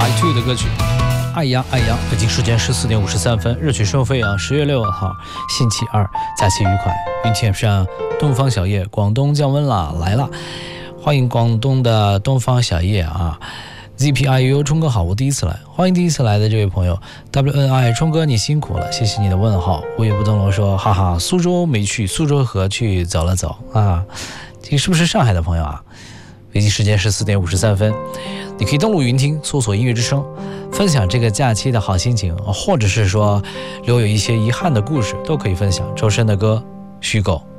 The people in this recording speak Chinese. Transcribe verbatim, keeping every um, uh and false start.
Y Two 的歌曲爱呀爱呀。北京时间十四点五十三分，热曲收飞扬。十月六号星期二，假期愉快。云天上东方小叶，广东降温了，来了，欢迎广东的东方小叶啊。Z P I U 冲哥好，我第一次来，欢迎第一次来的这位朋友 W N I 冲哥你辛苦了，谢谢你的问号。我也不灯笼说哈哈，苏州没去，苏州河去走了走啊，这个是不是上海的朋友啊？北京时间十四点五十三分，你可以登录云听，搜索音乐之声，分享这个假期的好心情，或者是说留有一些遗憾的故事，都可以分享。周深的歌虚构。